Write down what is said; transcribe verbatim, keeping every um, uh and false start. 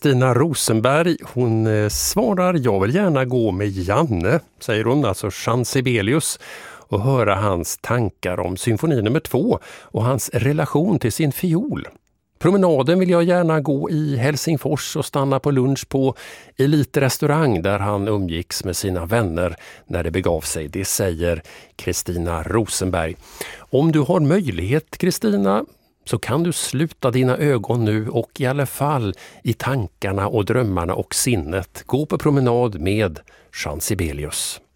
Kristina Rosenberg, hon eh, svarar jag vill gärna gå med Janne, säger hon, alltså Jean Sibelius, och höra hans tankar om symfoni nummer två och hans relation till sin fiol. Promenaden vill jag gärna gå i Helsingfors och stanna på lunch på Elitrestaurang där han umgicks med sina vänner när det begav sig. Det säger Kristina Rosenberg. Om du har möjlighet, Kristina, så kan du sluta dina ögon nu och i alla fall i tankarna och drömmarna och sinnet gå på promenad med Jean Sibelius.